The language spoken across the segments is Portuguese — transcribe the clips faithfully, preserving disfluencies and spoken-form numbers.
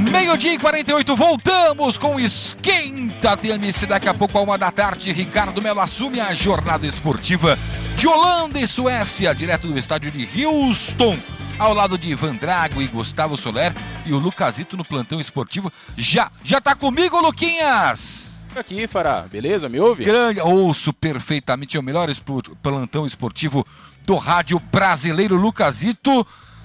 Meio-dia e quarenta e oito, voltamos com o Esquenta T M C. Daqui a pouco, a uma da tarde, Ricardo Melo assume a jornada esportiva de Holanda e Suécia, direto do estádio de Houston, ao lado de Ivan Drago e Gustavo Soler, e o Lucazito no plantão esportivo. Já, já tá comigo, Luquinhas? Aqui, Fará, beleza? Me ouve? Grande, ouço perfeitamente, é o melhor espor, plantão esportivo do rádio brasileiro, Lucazito.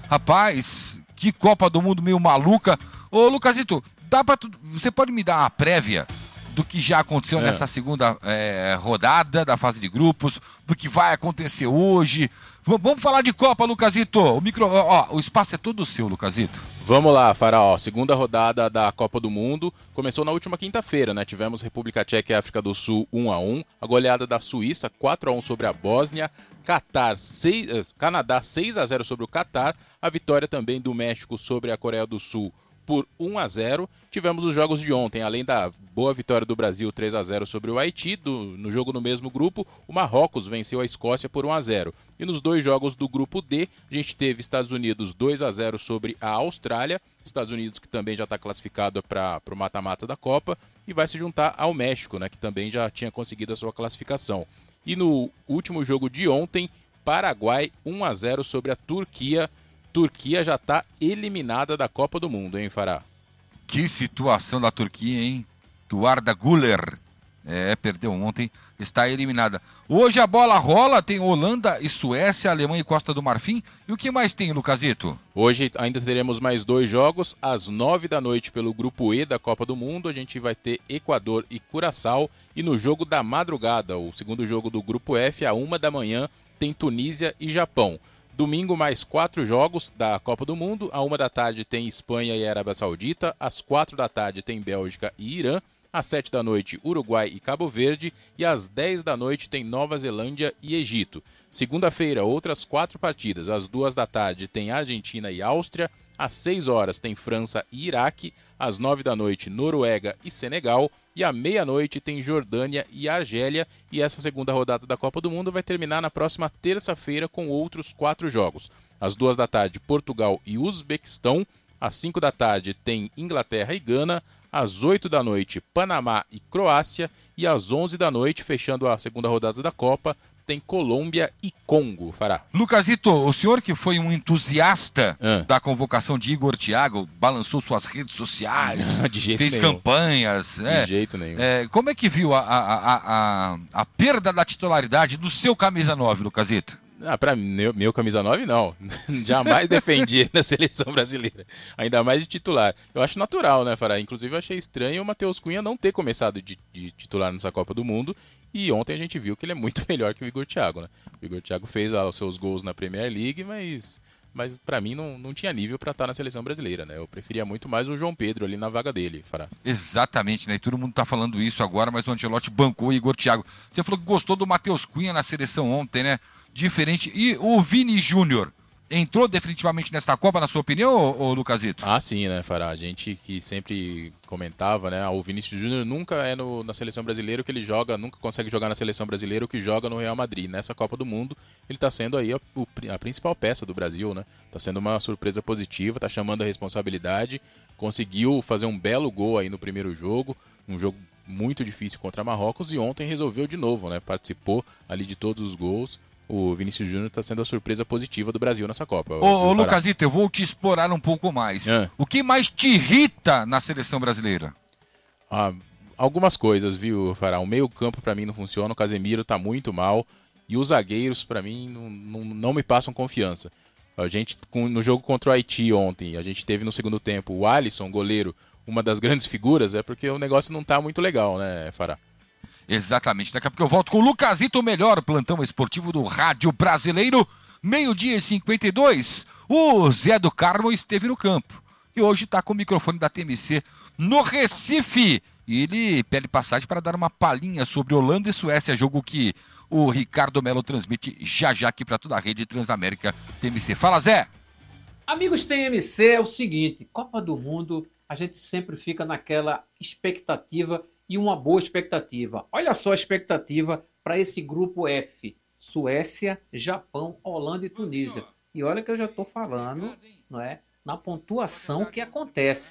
Rapaz, que Copa do Mundo meio maluca. Ô, Lucazito, dá pra tu, você pode me dar uma prévia do que já aconteceu é. nessa segunda é, rodada da fase de grupos, do que vai acontecer hoje? V- vamos falar de Copa, Lucazito. O, micro, ó, o espaço é todo seu, Lucazito. Vamos lá, Faraó. Segunda rodada da Copa do Mundo. Começou na última quinta-feira, né? Tivemos República Tcheca e África do Sul um a um. A goleada da Suíça quatro a um sobre a Bósnia. Catar seis, Canadá seis a zero sobre o Catar. A vitória também do México sobre a Coreia do Sul por um a zero. Tivemos os jogos de ontem, além da boa vitória do Brasil três a zero sobre o Haiti, do, no jogo no mesmo grupo, o Marrocos venceu a Escócia por um a zero. E nos dois jogos do grupo D, a gente teve Estados Unidos dois a zero sobre a Austrália, Estados Unidos que também já está classificado para o mata-mata da Copa, e vai se juntar ao México, né, que também já tinha conseguido a sua classificação. E no último jogo de ontem, Paraguai um a zero sobre a Turquia. Turquia já está eliminada da Copa do Mundo, hein, Fará? Que situação da Turquia, hein? Arda Güler. É, perdeu ontem, está eliminada. Hoje a bola rola, tem Holanda e Suécia, Alemanha e Costa do Marfim. E o que mais tem, Lucazito? Hoje ainda teremos mais dois jogos. Às nove da noite, pelo Grupo E da Copa do Mundo, a gente vai ter Equador e Curaçao. E no jogo da madrugada, o segundo jogo do Grupo F, à uma da manhã, tem Tunísia e Japão. Domingo, mais quatro jogos da Copa do Mundo. À uma da tarde tem Espanha e Arábia Saudita. Às quatro da tarde tem Bélgica e Irã. Às sete da noite, Uruguai e Cabo Verde. E às dez da noite tem Nova Zelândia e Egito. Segunda-feira, outras quatro partidas. Às duas da tarde tem Argentina e Áustria. Às seis horas tem França e Iraque. Às nove da noite, Noruega e Senegal. E à meia-noite tem Jordânia e Argélia. E essa segunda rodada da Copa do Mundo vai terminar na próxima terça-feira com outros quatro jogos. Às duas da tarde, Portugal e Uzbequistão. Às cinco da tarde tem Inglaterra e Gana. Às oito da noite, Panamá e Croácia. E às onze da noite, fechando a segunda rodada da Copa, tem Colômbia e Congo, Fará. Lucazito, o senhor que foi um entusiasta ah. da convocação de Igor Thiago, balançou suas redes sociais, de jeito fez nenhum. campanhas. De é, jeito nenhum. É, como é que viu a, a, a, a, a perda da titularidade do seu camisa nove, Lucazito? Ah, pra meu, meu camisa nove, não. Jamais defendi na seleção brasileira. Ainda mais de titular. Eu acho natural, né, Fará? Inclusive, eu achei estranho o Matheus Cunha não ter começado de, de titular nessa Copa do Mundo. E ontem a gente viu que ele é muito melhor que o Igor Thiago, né? O Igor Thiago fez ah, os seus gols na Premier League, mas, mas pra mim não, não tinha nível pra estar na seleção brasileira, né? Eu preferia muito mais o João Pedro ali na vaga dele, Fará. Exatamente, né? E todo mundo tá falando isso agora, mas o Ancelotti bancou o Igor Thiago. Você falou que gostou do Matheus Cunha na seleção ontem, né? Diferente. E o Vini Júnior entrou definitivamente nessa Copa, na sua opinião, ô, ô Lucazito? Ah, sim, né, Fará? A gente que sempre comentava, né? O Vinícius Júnior nunca é no, na seleção brasileira o que ele joga, nunca consegue jogar na seleção brasileira o que joga no Real Madrid. Nessa Copa do Mundo, ele tá sendo aí a, a principal peça do Brasil, né? Tá sendo uma surpresa positiva, tá chamando a responsabilidade, conseguiu fazer um belo gol aí no primeiro jogo, um jogo muito difícil contra Marrocos, e ontem resolveu de novo, né? Participou ali de todos os gols. O Vinícius Júnior está sendo a surpresa positiva do Brasil nessa Copa. Ô, ô Lucazito, eu vou te explorar um pouco mais. É. O que mais te irrita na seleção brasileira? Ah, algumas coisas, viu, Fará? O meio campo para mim não funciona, o Casemiro tá muito mal. E os zagueiros, para mim, não, não, não me passam confiança. A gente, no jogo contra o Haiti ontem, a gente teve no segundo tempo o Alisson, goleiro, uma das grandes figuras, é porque o negócio não tá muito legal, né, Fará? Exatamente, daqui a pouco eu volto com o Lucazito, o melhor plantão esportivo do rádio brasileiro. Meio-dia e cinquenta e dois, o Zé do Carmo esteve no campo e hoje está com o microfone da T M C no Recife. E ele pede passagem para dar uma palhinha sobre Holanda e Suécia, jogo que o Ricardo Melo transmite já já aqui para toda a rede Transamérica T M C. Fala, Zé! Amigos T M C, é o seguinte, Copa do Mundo, a gente sempre fica naquela expectativa e uma boa expectativa. Olha só a expectativa para esse grupo F. Suécia, Japão, Holanda e Tunísia. E olha que eu já estou falando, não é, na pontuação que acontece.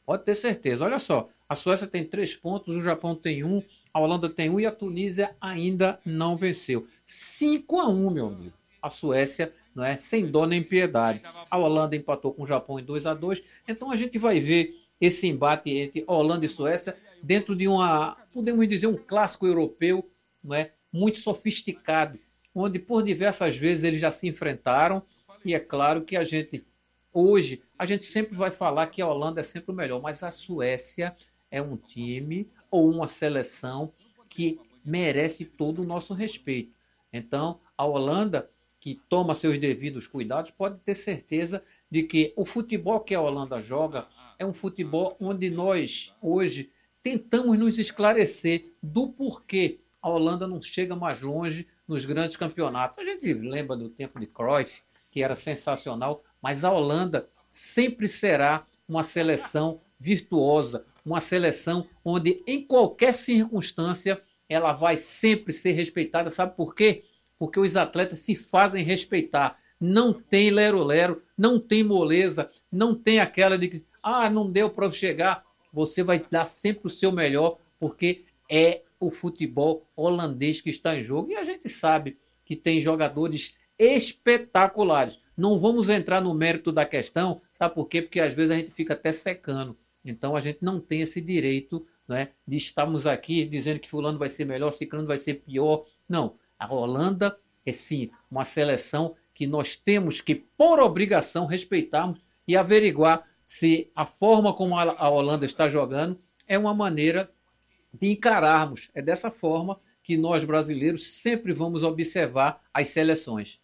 Pode ter certeza. Olha só, a Suécia tem três pontos, o Japão tem um, a Holanda tem um e a Tunísia ainda não venceu. cinco a um, meu amigo. A Suécia, não é, sem dó nem piedade. A Holanda empatou com o Japão em dois a dois. Então a gente vai ver esse embate entre Holanda e Suécia dentro de uma, podemos dizer, um clássico europeu, não é, muito sofisticado, onde por diversas vezes eles já se enfrentaram. E é claro que a gente, hoje, a gente sempre vai falar que a Holanda é sempre o melhor, mas a Suécia é um time ou uma seleção que merece todo o nosso respeito. Então, a Holanda, que toma seus devidos cuidados, pode ter certeza de que o futebol que a Holanda joga é um futebol onde nós, hoje, tentamos nos esclarecer do porquê a Holanda não chega mais longe nos grandes campeonatos. A gente lembra do tempo de Cruyff, que era sensacional, mas a Holanda sempre será uma seleção virtuosa, uma seleção onde, em qualquer circunstância, ela vai sempre ser respeitada. Sabe por quê? Porque os atletas se fazem respeitar. Não tem lero-lero, não tem moleza, não tem aquela de que, ah, não deu para eu chegar. Você vai dar sempre o seu melhor, porque é o futebol holandês que está em jogo. E a gente sabe que tem jogadores espetaculares. Não vamos entrar no mérito da questão, sabe por quê? Porque às vezes a gente fica até secando. Então a gente não tem esse direito, né, de estarmos aqui dizendo que fulano vai ser melhor, ciclano vai ser pior. Não, a Holanda é sim uma seleção que nós temos que, por obrigação, respeitarmos e averiguar se a forma como a Holanda está jogando é uma maneira de encararmos. É dessa forma que nós brasileiros sempre vamos observar as seleções.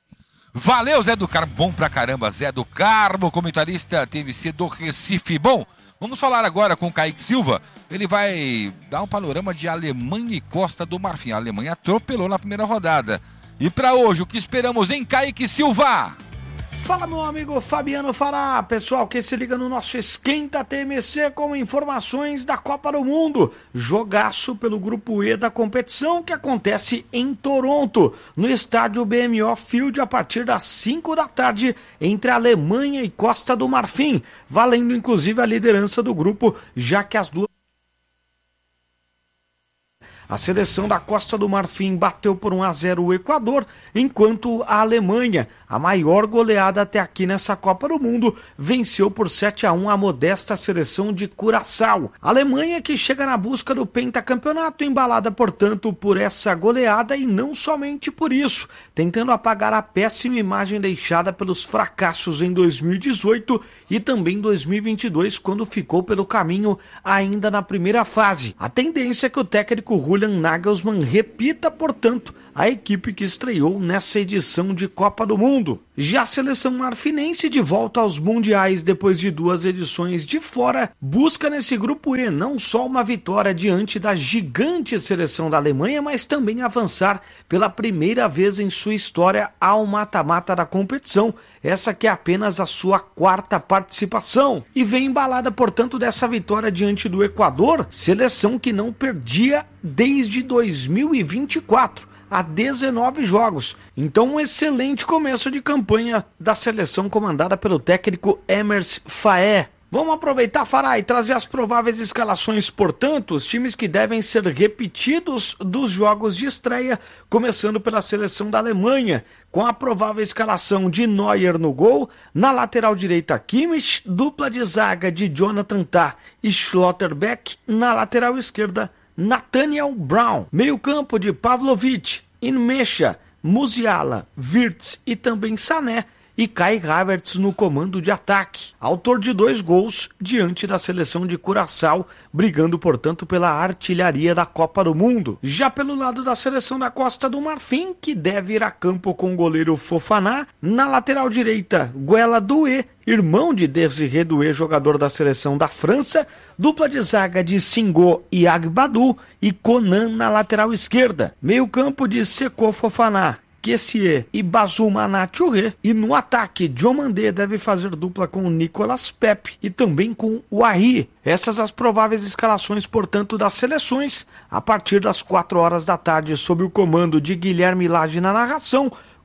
Valeu, Zé do Carmo, bom pra caramba, Zé do Carmo, comentarista T V C do Recife. Bom, vamos falar agora com o Kaique Silva. Ele vai dar um panorama de Alemanha e Costa do Marfim. A Alemanha atropelou na primeira rodada. E para hoje, o que esperamos em Kaique Silva? Fala, meu amigo Fabiano Fará, pessoal que se liga no nosso Esquenta T M C com informações da Copa do Mundo. Jogaço pelo Grupo E da competição que acontece em Toronto, no estádio B M O Field a partir das cinco da tarde entre Alemanha e Costa do Marfim, valendo inclusive a liderança do grupo, já que as duas... A seleção da Costa do Marfim bateu por um a zero o Equador, enquanto a Alemanha, a maior goleada até aqui nessa Copa do Mundo, venceu por sete a um a modesta seleção de Curaçao. A Alemanha que chega na busca do pentacampeonato, embalada, portanto, por essa goleada e não somente por isso, tentando apagar a péssima imagem deixada pelos fracassos em dois mil e dezoito e também dois mil e vinte e dois, quando ficou pelo caminho ainda na primeira fase. A tendência é que o técnico Julian Nagelsmann repita, portanto, a equipe que estreou nessa edição de Copa do Mundo. Já a seleção marfinense, de volta aos mundiais depois de duas edições de fora, busca nesse grupo E não só uma vitória diante da gigante seleção da Alemanha, mas também avançar pela primeira vez em sua história ao mata-mata da competição, essa que é apenas a sua quarta participação. E vem embalada, portanto, dessa vitória diante do Equador, seleção que não perdia desde dois mil e vinte e quatro. A dezenove jogos. Então um excelente começo de campanha da seleção comandada pelo técnico Emerson Faé. Vamos aproveitar, Fará, e trazer as prováveis escalações, portanto, os times que devem ser repetidos dos jogos de estreia, começando pela seleção da Alemanha, com a provável escalação de Neuer no gol, na lateral direita Kimmich, dupla de zaga de Jonathan Tah e Schlotterbeck, na lateral esquerda Nathaniel Brown, meio campo de Pavlovic, Inmecha, Musiala, Wirtz e também Sané, e Kai Havertz no comando de ataque, autor de dois gols diante da seleção de Curaçao, brigando, portanto, pela artilharia da Copa do Mundo. Já pelo lado da seleção da Costa do Marfim, que deve ir a campo com o goleiro Fofana, na lateral direita, Guela Doué, irmão de Desiré Doué, jogador da seleção da França, dupla de zaga de Singo e Agbadou e Conan na lateral esquerda, meio campo de Seko Fofana, Kessié e Bazumana Touré, e no ataque Diomandé deve fazer dupla com o Nicolas Pepe e também com o Ahi. Essas as prováveis escalações, portanto, das seleções, a partir das quatro horas da tarde, sob o comando de Guilherme Lage na narração,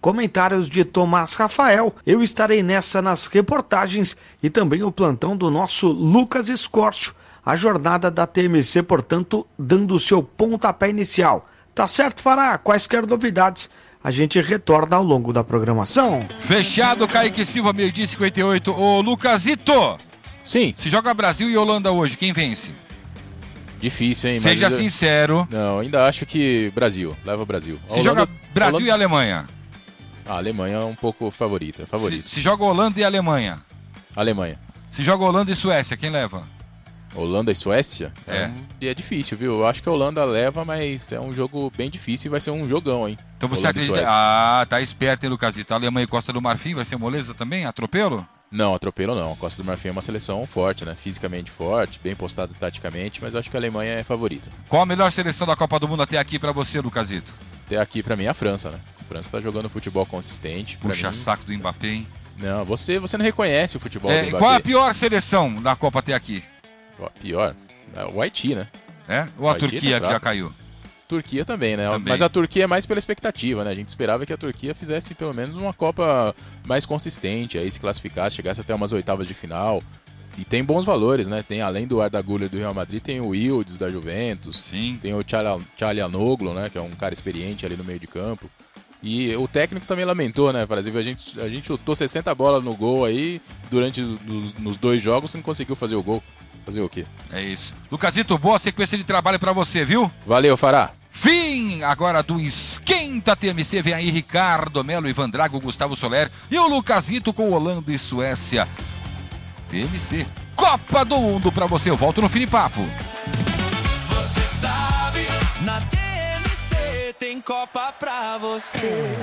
comentários de Tomás Rafael. Eu estarei nessa nas reportagens e também o plantão do nosso Lucas Escorcio. A jornada da T M C, portanto, dando o seu pontapé inicial. Tá certo, Fará? Quaisquer novidades, a gente retorna ao longo da programação. Fechado, Kaique Silva, meio-dia e cinquenta e oito. Ô, Lucasito! Sim. Se joga Brasil e Holanda hoje, quem vence? Difícil, hein? Seja Mas sincero. Não, ainda acho que Brasil. Leva o Brasil. Se Holanda... joga Brasil Holanda... e Alemanha? A Alemanha é um pouco favorita. favorita. Se, se joga Holanda e Alemanha? Alemanha. Se joga Holanda e Suécia, quem leva? Holanda e Suécia? É. É, é difícil, viu? Eu acho que a Holanda leva, mas é um jogo bem difícil e vai ser um jogão, hein? Então você Holanda acredita... Ah, tá esperto, hein, Lucasito? A Alemanha e Costa do Marfim vai ser moleza também? Atropelo? Não, atropelo não. A Costa do Marfim é uma seleção forte, né? Fisicamente forte, bem postada taticamente, mas eu acho que a Alemanha é favorita. Qual a melhor seleção da Copa do Mundo até aqui pra você, Lucasito? Até aqui pra mim é a França, né? A França tá jogando futebol consistente. Puxa mim... saco do Mbappé, hein? Não, você, você não reconhece o futebol é, do Mbappé. Qual a pior seleção da Copa até aqui? A pior? O Haiti, né? É? Ou a Turquia tá que já caiu? Turquia também, né? Também. Mas a Turquia é mais pela expectativa, né? A gente esperava que a Turquia fizesse pelo menos uma Copa mais consistente, aí se classificasse, chegasse até umas oitavas de final. E tem bons valores, né? Tem, além do Arda Güler do Real Madrid, tem o Yildiz da Juventus. Sim. Tem o Çalhanoğlu, né? Que é um cara experiente ali no meio de campo. E o técnico também lamentou, né, Brasil? A gente, a gente chutou sessenta bolas no gol aí, durante nos, nos dois jogos e não conseguiu fazer o gol. Fazer o quê? É isso. Lucasito, boa sequência de trabalho pra você, viu? Valeu, Fará. Fim agora do Esquenta T M C. Vem aí Ricardo Melo, Ivan Drago, Gustavo Soler e o Lucasito com Holanda e Suécia. T M C, Copa do Mundo pra você. Eu volto no Fim de Papo. Você sabe, na T M C tem Copa pra você.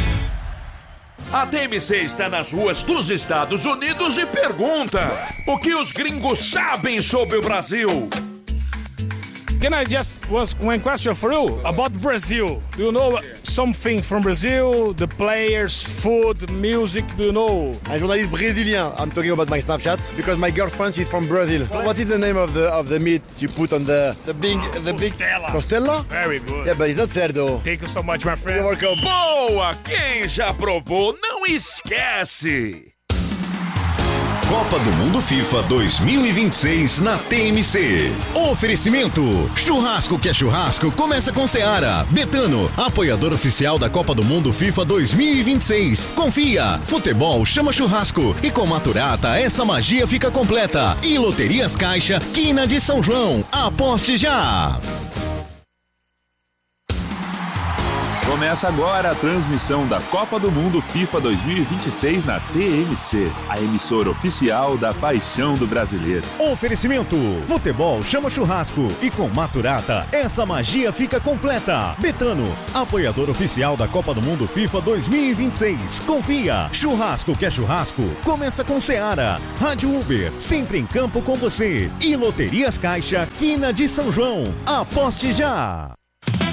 A T M C está nas ruas dos Estados Unidos e pergunta: o que os gringos sabem sobre o Brasil? Can I just was one question for you about Brazil? Do you know something from Brazil? The players, food, music, do you know? I'm a journalist Brazilian. I'm talking about my Snapchat because my girlfriend is from Brazil. What, what is the name of the of the meat you put on the the big the big Costela. Costella? Very good. Yeah, but it's not there though. Thank you so much, my friend. You're welcome. Boa! Quem já provou, não esquece! Copa do Mundo FIFA dois mil e vinte e seis na T M C. Oferecimento: churrasco que é churrasco começa com Seara. Betano, apoiador oficial da Copa do Mundo FIFA dois mil e vinte e seis. Confia, futebol chama churrasco e com Maturata essa magia fica completa. E Loterias Caixa, Quina de São João. Aposte já! Começa agora a transmissão da Copa do Mundo FIFA dois mil e vinte e seis na T M C, a emissora oficial da paixão do brasileiro. Oferecimento: futebol chama churrasco e com Maturata essa magia fica completa. Betano, apoiador oficial da Copa do Mundo FIFA dois mil e vinte e seis. Confia, churrasco que é churrasco começa com Seara. Rádio Uber, sempre em campo com você. E Loterias Caixa, Quina de São João. Aposte já!